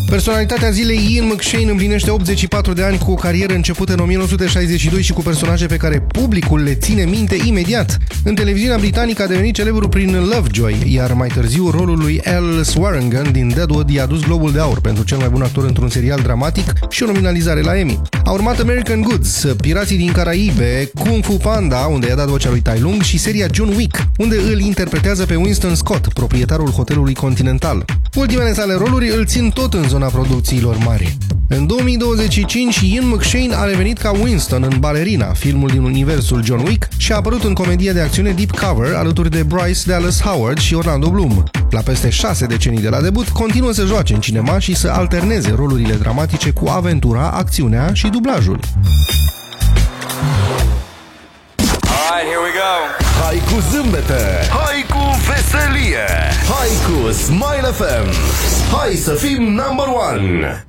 Personalitatea zilei, Ian McShane, împlinește 84 de ani cu o carieră începută în 1962 și cu personaje pe care publicul le ține minte imediat. În televiziunea britanică a devenit celebru prin Lovejoy, iar mai târziu rolul lui Al Swearengen din Deadwood i-a adus Globul de Aur pentru cel mai bun actor într-un serial dramatic și o nominalizare la Emmy. A urmat American Goods, Pirații din Caraibe, Kung Fu Panda, unde i-a dat vocea lui Tai Lung, și seria John Wick, unde îl interpretează pe Winston Scott, proprietarul hotelului Continental. Ultimele sale roluri îl țin tot în zona producțiilor mari. În 2025, Ian McShane a revenit ca Winston în Ballerina, filmul din universul John Wick, și a apărut în comedia de acțiune Deep Cover alături de Bryce Dallas Howard și Orlando Bloom. La peste 6 decenii de la debut, continuă să joace în cinema și să alterneze rolurile dramatice cu aventura, acțiunea și dublajul. Alright, here we go. Hai cu zâmbete, hai cu veselie, hai cu Smile FM. Hai să fim number one.